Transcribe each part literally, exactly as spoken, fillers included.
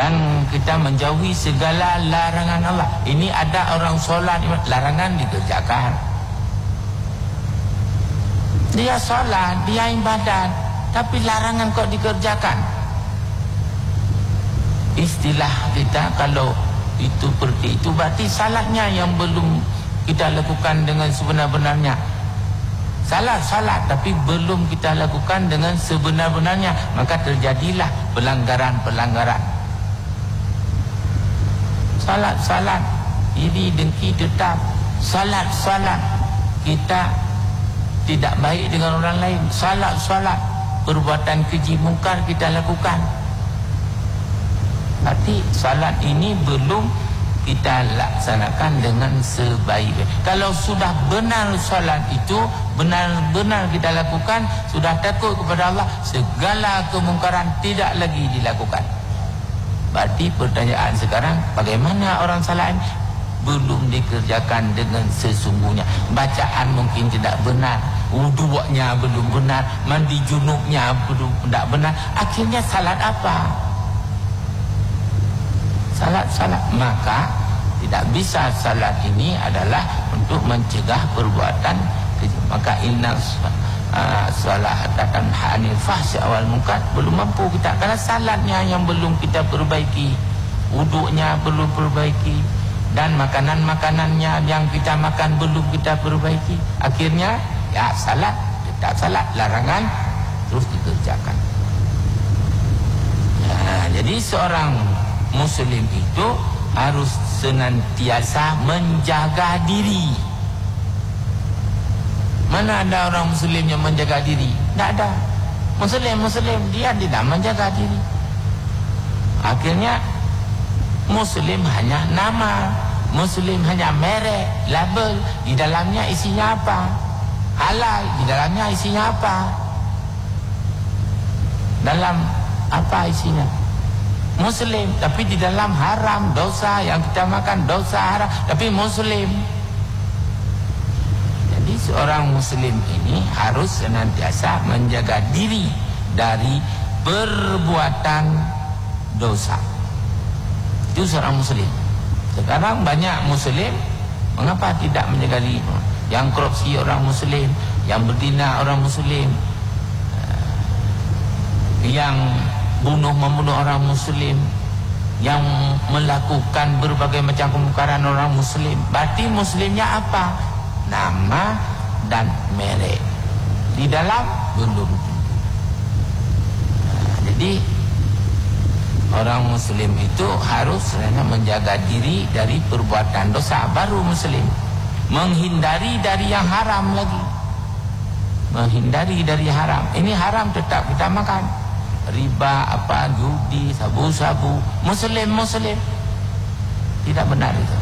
dan kita menjauhi segala larangan Allah. Ini ada orang solat, larangan dikerjakan. Dia solat, dia ibadat, tapi larangan kok dikerjakan. Istilah kita kalau itu seperti itu, berarti salatnya yang belum kita lakukan dengan sebenar-benarnya. Salat, salat, tapi belum kita lakukan dengan sebenar-benarnya, maka terjadilah pelanggaran-pelanggaran. Salat, salat, iri dengki tetap. Salat, salat, kita tidak baik dengan orang lain. Salat, salat, perbuatan keji mungkar kita lakukan. Berarti salat ini belum kita laksanakan dengan sebaik-baik. Kalau sudah benar salat itu, benar-benar kita lakukan, sudah takut kepada Allah, segala kemungkaran tidak lagi dilakukan. Berarti pertanyaan sekarang, bagaimana orang salat ini? Belum dikerjakan dengan sesungguhnya. Bacaan mungkin tidak benar, wudunya belum benar, mandi junubnya belum tidak benar. Akhirnya salat apa? Salat-salat. Maka tidak bisa salat ini adalah untuk mencegah perbuatan keji. Maka inna uh, salatan hanil fahsya wal munkar, belum mampu kita. Karena salatnya yang belum kita perbaiki, wuduknya belum perbaiki, dan makanan-makanannya yang kita makan belum kita perbaiki. Akhirnya ya salat, tetap salat, larangan terus dikerjakan. Ya, jadi seorang Muslim itu harus senantiasa menjaga diri. Mana ada orang Muslim yang menjaga diri? Tidak ada. Muslim-Muslim dia tidak menjaga diri. Akhirnya Muslim hanya nama, Muslim hanya merek, label. Di dalamnya isinya apa? Halal, di dalamnya isinya apa? Dalam apa isinya? Muslim, tapi di dalam haram, dosa. Yang kita makan dosa haram, tapi Muslim. Jadi seorang Muslim ini harus senantiasa menjaga diri dari perbuatan dosa. Itu seorang Muslim. Sekarang banyak Muslim, mengapa tidak menjaga diri? Yang korupsi orang Muslim, yang berzina orang Muslim, yang bunuh membunuh orang Muslim, yang melakukan berbagai macam kemungkaran orang Muslim. Berarti Muslimnya apa? Nama dan merek. Di dalam belum. Nah, jadi orang Muslim itu harus menjaga diri dari perbuatan dosa. Baru Muslim. Menghindari dari yang haram lagi. Menghindari dari haram. Ini haram tetap kita makan. Riba, apa, judi, sabu-sabu. Muslim-Muslim. Tidak benar itu.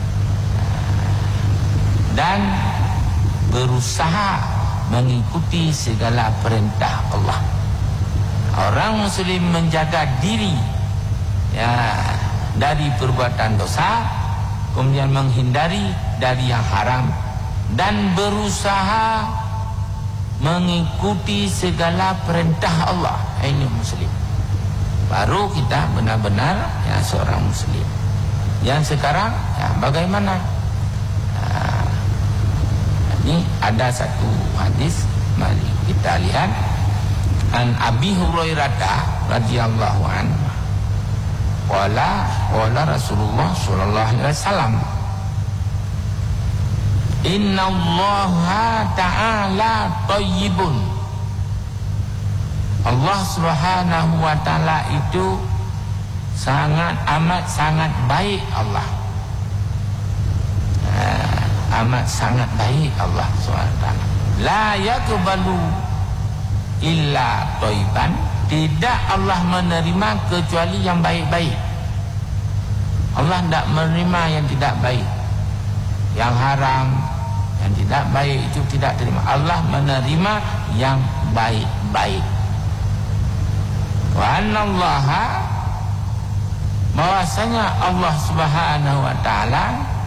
Dan berusaha mengikuti segala perintah Allah. Orang Muslim menjaga diri ya dari perbuatan dosa, kemudian menghindari dari yang haram, dan berusaha mengikuti segala perintah Allah. Ini Muslim. Baru kita benar-benar ya seorang Muslim. Yang sekarang ya bagaimana? Nah, ini ada satu hadis, mari kita lihat. An Abi Hurairah radhiyallahu anhu qala qala Rasulullah sallallahu alaihi wasallam, Inna Allaha ta'ala thayyibun. Allah Subhanahu wa ta'ala itu sangat amat sangat baik Allah. Nah, amat sangat baik Allah Subhanahu wa ta'ala. La yaqbalu illa thayyiban. Tidak Allah menerima kecuali yang baik-baik. Allah tidak menerima yang tidak baik. Yang haram, yang tidak baik itu tidak terima. Allah menerima yang baik-baik. Wa annallaha, bahwasanya Allah Subhanahu wa ta'ala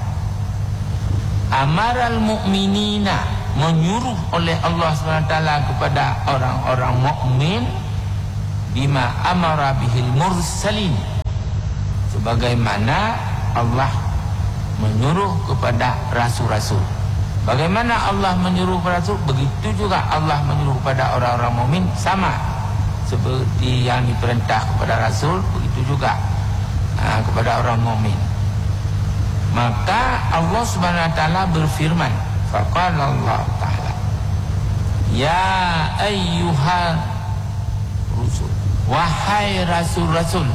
amaral mu'minina, menyuruh oleh Allah Subhanahu wa ta'ala kepada orang-orang mukmin, bima amara bihil mursalin, sebagaimana Allah menyuruh kepada rasul-rasul. Bagaimana Allah menyuruh kepada rasul, begitu juga Allah menyuruh kepada orang-orang mukmin, sama seperti yang diperintah kepada rasul, begitu juga ha, kepada orang mukmin. Maka Allah Subhanahu wa taala berfirman, faqala Allah taala, ya ayyuhal rusul, wahai rasul-rasul,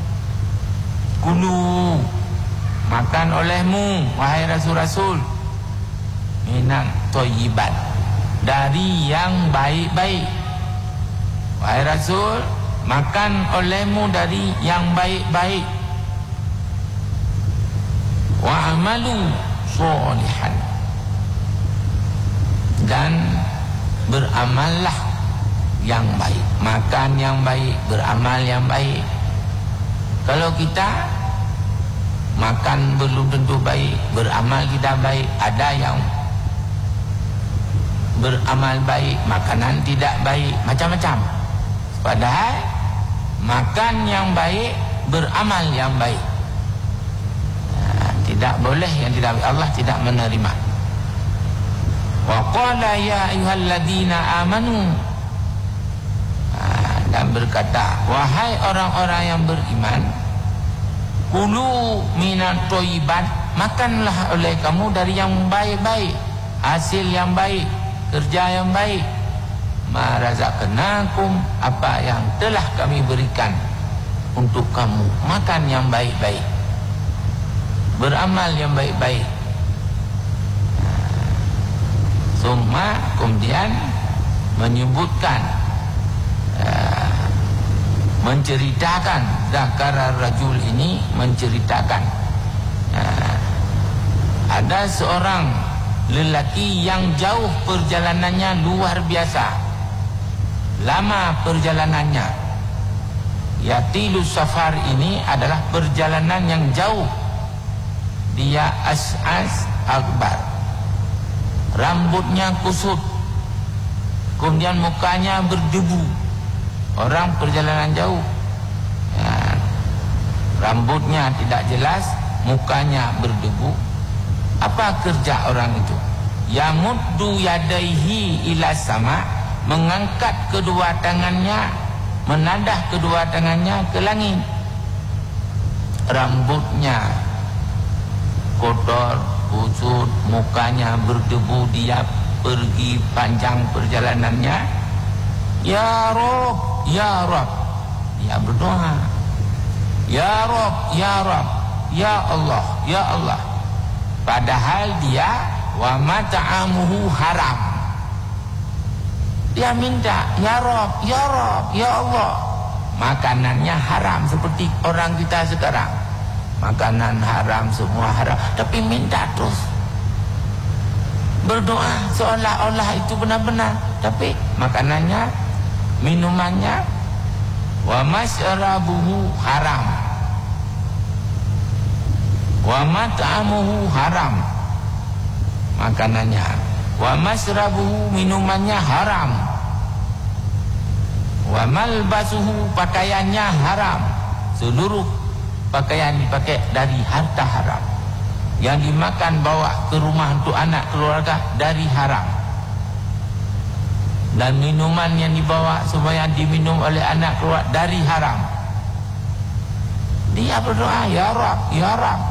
kulu, makan olehmu wahai rasul-rasul, minang thayyibat, dari yang baik-baik. Wahai rasul, makan olehmu dari yang baik-baik. Wa amalu sholihan, dan beramallah yang baik. Makan yang baik, beramal yang baik. Kalau kita makan belum tentu baik, beramal kita baik. Ada yang beramal baik, makanan tidak baik, macam-macam. Padahal makan yang baik, beramal yang baik, nah, tidak boleh yang tidak baik. Allah tidak menerima. Wa qala ya ayyuhalladzina amanu, nah, dan berkata, wahai orang-orang yang beriman, kulu minat thayyibat, makanlah oleh kamu dari yang baik-baik, hasil yang baik, kerja yang baik. Ma razaqnakum, apa yang telah kami berikan untuk kamu, makan yang baik-baik, beramal yang baik-baik. Summa, kemudian menyebutkan, uh, menceritakan, zakara rajul ini menceritakan, uh, ada seorang lelaki yang jauh perjalanannya luar biasa, lama perjalanannya. Yatilu safar ini adalah perjalanan yang jauh. Dia as'as akbar, rambutnya kusut, kemudian mukanya berdebu. Orang perjalanan jauh, ya, rambutnya tidak jelas, mukanya berdebu. Apa kerja orang itu? Yamuddu yadaihi ila sama, mengangkat kedua tangannya, menadah kedua tangannya ke langit. Rambutnya kotor, kusut, mukanya berdebu. Dia pergi panjang perjalanannya. Ya Rabb, ya Rabb, dia berdoa, ya Rabb, ya Rabb, ya Allah, ya Allah. Padahal dia wa mat'amuhu haram. Dia minta, ya Rabb, ya Rabb, ya Allah. Makanannya haram, seperti orang kita sekarang. Makanan haram, semua haram, tapi minta terus. Berdoa seolah-olah itu benar-benar, tapi makanannya, minumannya, wa masyarabuhu haram, wa mat'amuhu haram, makanannya, wa masrabuhu, minumannya haram, wa malbasuhu, pakaiannya haram. Seluruh pakaian dipakai dari harta haram. Yang dimakan bawa ke rumah untuk anak keluarga dari haram. Dan minuman yang dibawa supaya diminum oleh anak keluarga dari haram. Dia berdoa, ya Rabb, ya Rabb.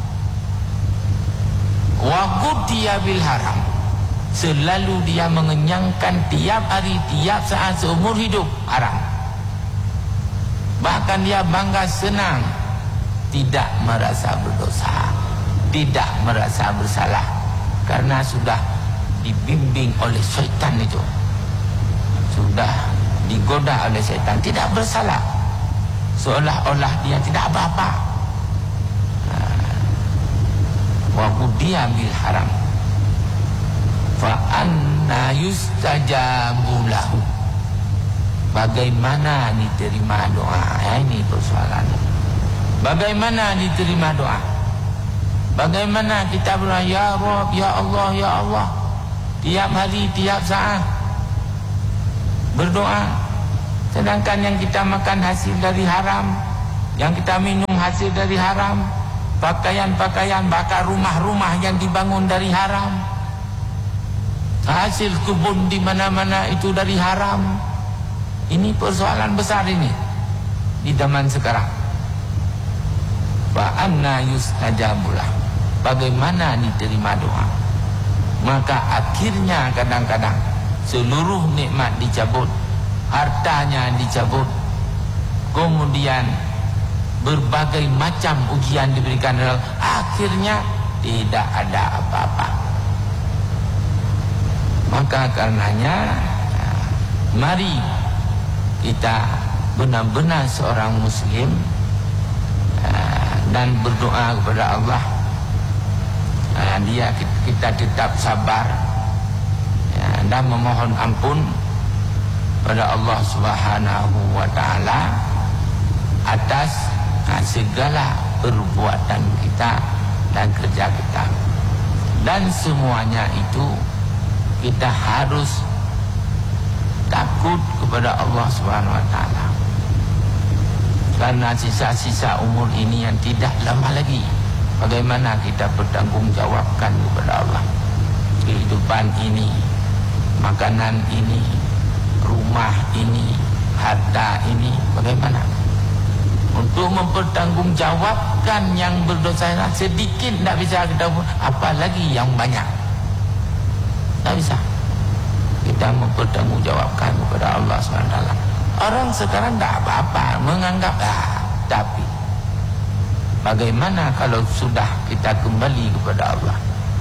Wa qudiya bil haram, selalu dia mengenyangkan tiap hari, tiap saat seumur hidup haram. Bahkan dia bangga senang, tidak merasa berdosa, tidak merasa bersalah, karena sudah dibimbing oleh syaitan itu, sudah digoda oleh syaitan, tidak bersalah, seolah-olah dia tidak apa-apa. Wa qudiya bil haram, fa anna yustajabu lahu, bagaimana diterima doa? Ya, ini persoalannya. Bagaimana diterima doa? Bagaimana kita berdoa, ya Rabb, ya Allah, ya Allah, tiap hari, tiap saat berdoa, sedangkan yang kita makan hasil dari haram, yang kita minum hasil dari haram, pakaian-pakaian, bakar rumah-rumah yang dibangun dari haram, hasil kebun di mana-mana itu dari haram. Ini persoalan besar ini di zaman sekarang. Fa anna yustajabulah, bagaimana diterima doa? Maka akhirnya kadang-kadang seluruh nikmat dicabut, hartanya dicabut, kemudian berbagai macam ujian diberikan, akhirnya tidak ada apa-apa. Maka karenanya mari kita benar-benar seorang muslim dan berdoa kepada Allah, dia kita tetap sabar dan memohon ampun pada Allah Subhanahu wa taala atas Nah, segala perbuatan kita dan kerja kita, dan semuanya itu kita harus takut kepada Allah Subhanahu wa taala, karena sisa-sisa umur ini yang tidak lama lagi. Bagaimana kita bertanggung jawabkan kepada Allah kehidupan ini, makanan ini, rumah ini, harta ini, bagaimana untuk mempertanggungjawabkan yang berdosa sedikit tidak bisa kita, apalagi yang banyak tidak bisa kita mempertanggungjawabkan kepada Allah subhanahu wa taala. Orang sekarang tidak apa-apa menganggap, ah, tapi bagaimana kalau sudah kita kembali kepada Allah,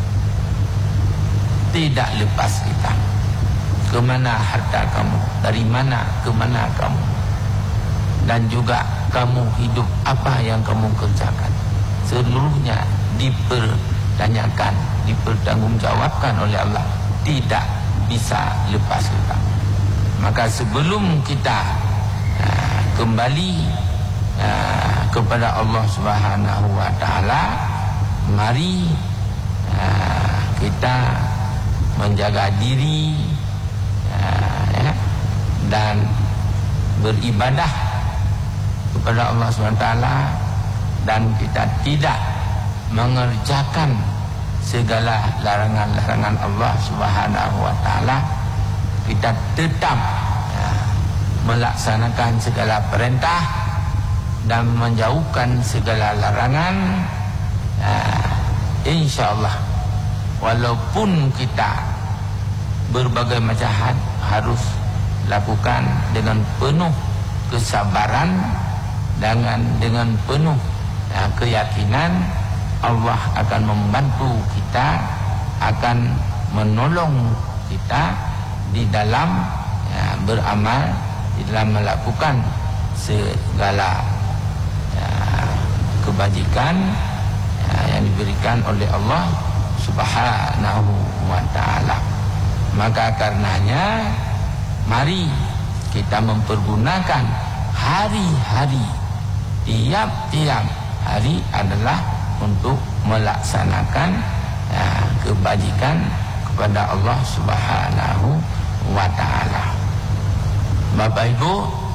tidak lepas kita. Kemana harta kamu, dari mana ke mana kamu, dan juga kamu hidup, apa yang kamu kerjakan, seluruhnya dipertanyakan, dipertanggungjawabkan oleh Allah, tidak bisa lepas kita. Maka sebelum kita uh, kembali uh, kepada Allah Subhanahu wa taala, mari uh, kita menjaga diri uh, ya, dan beribadah kepada Allah subhanahu wa taala, dan kita tidak mengerjakan segala larangan-larangan Allah Subhanahu wa taala. Kita tetap ya, melaksanakan segala perintah dan menjauhkan segala larangan. Ya, insyaallah walaupun kita berbagai macam hal harus lakukan dengan penuh kesabaran, dengan dengan penuh ya, keyakinan Allah akan membantu kita, akan menolong kita di dalam ya, beramal, di dalam melakukan segala ya, kebajikan ya, yang diberikan oleh Allah Subhanahu wa taala. Maka karenanya mari kita mempergunakan hari-hari, tiap-tiap hari adalah untuk melaksanakan ya, kebajikan kepada Allah Subhanahu wa taala. Bapak Ibu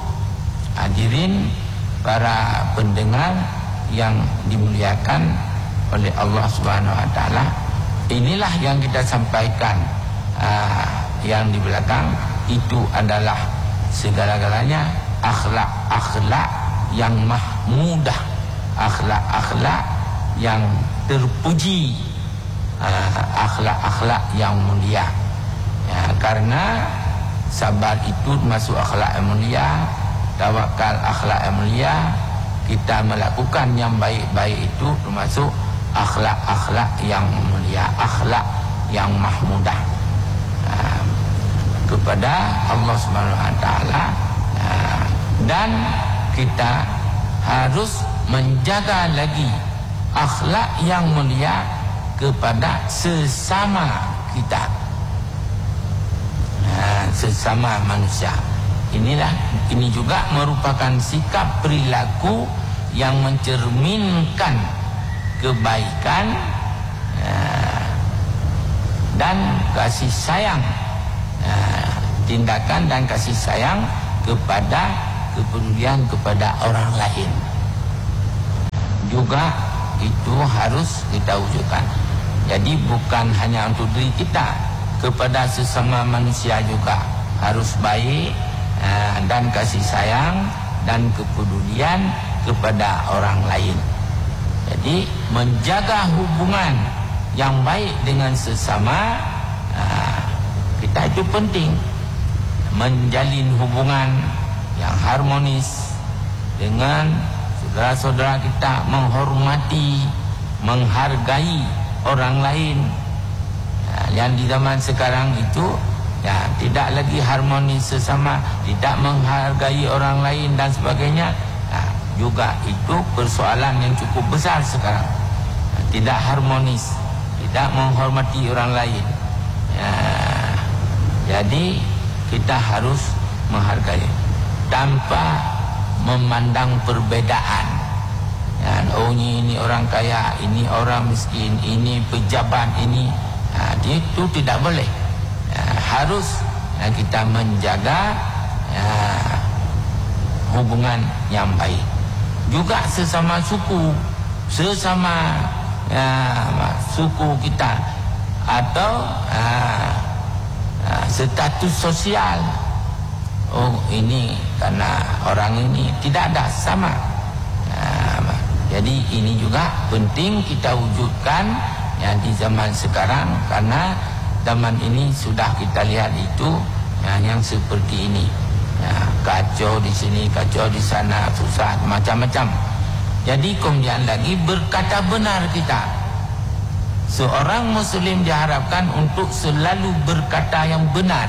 hadirin para pendengar yang dimuliakan oleh Allah Subhanahu wa taala, inilah yang kita sampaikan uh, yang di belakang itu adalah segala-galanya akhlak-akhlak yang mahmudah, akhlak-akhlak yang terpuji, uh, akhlak-akhlak yang mulia ya, karena sabar itu masuk akhlak yang mulia, tawakal akhlak yang mulia, kita melakukan yang baik-baik itu termasuk akhlak-akhlak yang mulia, akhlak yang mahmudah uh, kepada Allah Subhanahu wa taala. uh, dan kita harus menjaga lagi akhlak yang mulia kepada sesama kita, nah, sesama manusia. Inilah ini juga merupakan sikap perilaku yang mencerminkan kebaikan uh, dan kasih sayang, uh, tindakan dan kasih sayang kepada kepedulian kepada orang lain. juga itu harus kita wujudkan. Jadi bukan hanya untuk diri kita, kepada sesama manusia juga harus baik uh, dan kasih sayang dan kepedulian kepada orang lain. Jadi menjaga hubungan yang baik dengan sesama uh, kita itu penting. Menjalin hubungan yang harmonis dengan saudara-saudara kita, menghormati, menghargai orang lain. Ya, yang di zaman sekarang itu ya tidak lagi harmonis sesama, tidak menghargai orang lain dan sebagainya. Ya, juga itu persoalan yang cukup besar sekarang. Ya, tidak harmonis, tidak menghormati orang lain. Ya, jadi kita harus menghargai tanpa memandang perbedaan. Ya, oh ini, ini orang kaya, ini orang miskin, ini pejabat, ini ya, itu tidak boleh. Ya, harus ya, kita menjaga ya, hubungan yang baik. Juga sesama suku, sesama ya, suku kita atau ya, ya, status sosial. Oh ini karena orang ini tidak ada sama. Nah, jadi ini juga penting kita wujudkan ya di zaman sekarang, karena zaman ini sudah kita lihat itu ya, yang seperti ini. Ya, kacau di sini, kacau di sana, susah macam-macam. Jadi kemudian lagi berkata benar kita. Seorang Muslim diharapkan untuk selalu berkata yang benar.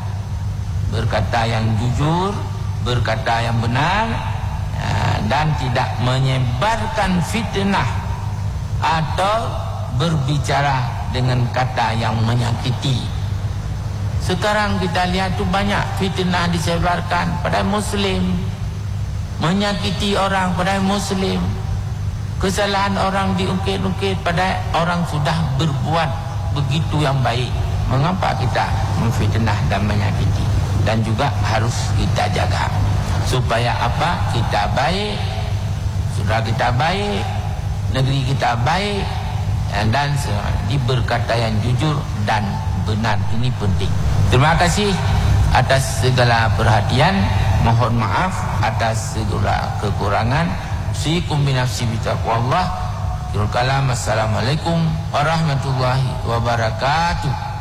Berkata yang jujur, berkata yang benar, dan tidak menyebarkan fitnah atau berbicara dengan kata yang menyakiti. Sekarang kita lihat tu banyak fitnah disebarkan pada Muslim, menyakiti orang pada Muslim, kesalahan orang diungkit-ungkit pada orang sudah berbuat begitu yang baik. Mengapa kita memfitnah dan menyakiti? Dan juga harus kita jaga supaya apa? Kita baik, saudara kita baik, negeri kita baik, dan diberkata yang jujur dan benar. Ini penting. Terima kasih atas segala perhatian. Mohon maaf atas segala kekurangan. Usikum binafsi bitaqwallah. Akhirul kalam. Assalamualaikum warahmatullahi wabarakatuh.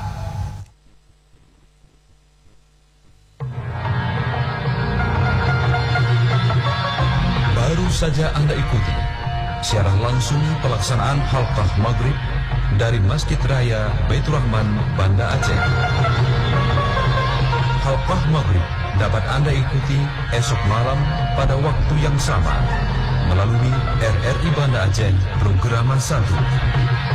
Baru saja Anda ikuti siaran langsung pelaksanaan Halqah Maghrib dari Masjid Raya Baitur Rahman, Banda Aceh. Halqah Maghrib dapat Anda ikuti esok malam pada waktu yang sama melalui R R I Banda Aceh Programa satu.